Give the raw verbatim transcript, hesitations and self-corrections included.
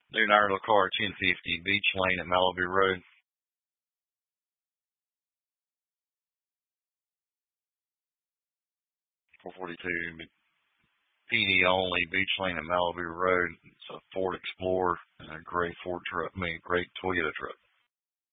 New Iredell car, ten fifty, Beach Lane at Malibu Road. four forty-two, P D only, Beach Lane at Malibu Road. It's a Ford Explorer and a gray Ford truck, I mean, gray Toyota truck.